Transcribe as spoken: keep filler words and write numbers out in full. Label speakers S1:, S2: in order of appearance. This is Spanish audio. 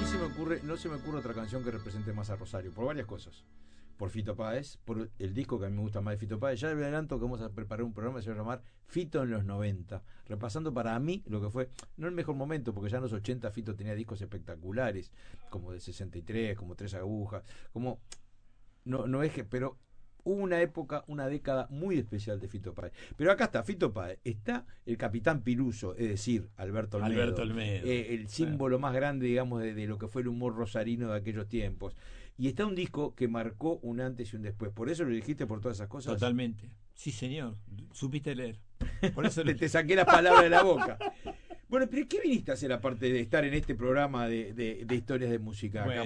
S1: mí se me ocurre, no se me ocurre otra canción que represente más a Rosario, por varias cosas. Por Fito Páez, por el disco que a mí me gusta más de Fito Páez. Ya le adelanto que vamos a preparar un programa que se va a llamar Fito en los noventa, repasando para mí lo que fue, no el mejor momento, porque ya en los ochenta Fito tenía discos espectaculares, como de sesenta y tres, como Tres Agujas, como, no, no es que, pero hubo una época, una década muy especial de Fito Páez. Pero acá está, Fito Páez, está el Capitán Piluso, es decir, Alberto Olmedo,
S2: Alberto Olmedo.
S1: Eh, el símbolo más grande, digamos, de, de lo que fue el humor rosarino de aquellos tiempos. Y está un disco que marcó un antes y un después. ¿Por eso lo dijiste, por todas esas cosas?
S2: Totalmente. Sí, señor. Supiste leer. Por eso
S1: te,
S2: lo...
S1: te saqué las palabras de la boca. Bueno, pero ¿qué viniste a hacer aparte de estar en este programa de, de, de historias de música?
S2: Bueno,